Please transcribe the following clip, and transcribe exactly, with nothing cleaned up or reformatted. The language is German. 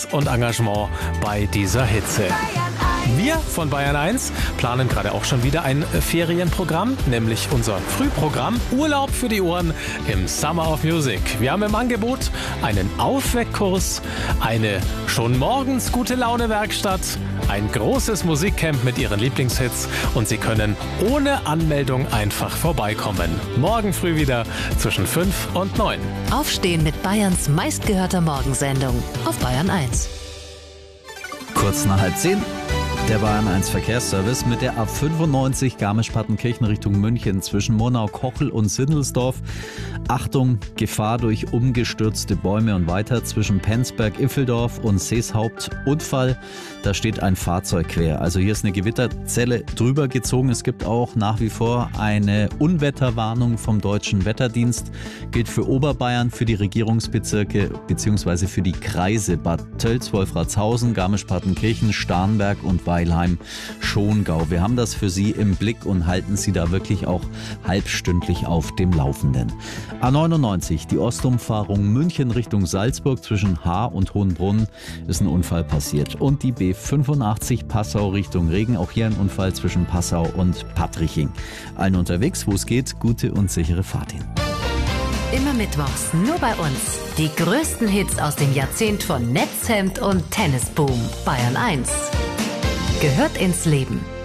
Einsatz und Engagement bei dieser Hitze. Wir von Bayern eins planen gerade auch schon wieder ein Ferienprogramm, nämlich unser Frühprogramm Urlaub für die Ohren im Summer of Music. Wir haben im Angebot einen Aufweckkurs, eine schon morgens gute Laune Werkstatt, ein großes Musikcamp mit Ihren Lieblingshits und Sie können ohne Anmeldung einfach vorbeikommen. Morgen früh wieder zwischen fünf und neun. Aufstehen mit Bayerns meistgehörter Morgensendung auf Bayern eins. Kurz nach halb zehn. Der Bayern eins Verkehrsservice mit der A fünfundneunzig Garmisch-Partenkirchen Richtung München zwischen Monau-Kochel und Sindelsdorf. Achtung, Gefahr durch umgestürzte Bäume und weiter zwischen Penzberg-Iffeldorf und Seeshaupt. Unfall, da steht ein Fahrzeug quer. Also hier ist eine Gewitterzelle drüber gezogen. Es gibt auch nach wie vor eine Unwetterwarnung vom Deutschen Wetterdienst. Gilt für Oberbayern, für die Regierungsbezirke bzw. für die Kreise Bad Tölz, Wolfratshausen, Garmisch-Partenkirchen, Starnberg und Weilheim-Schongau. Wir haben das für Sie im Blick und halten Sie da wirklich auch halbstündlich auf dem Laufenden. A neunundneunzig, die Ostumfahrung München Richtung Salzburg zwischen Haar und Hohenbrunn ist ein Unfall passiert. Und die B fünfundachtzig Passau Richtung Regen, auch hier ein Unfall zwischen Passau und Patriching. Allen unterwegs, wo es geht, gute und sichere Fahrt hin. Immer mittwochs, nur bei uns. Die größten Hits aus dem Jahrzehnt von Netzhemd und Tennisboom. Bayern eins. Gehört ins Leben.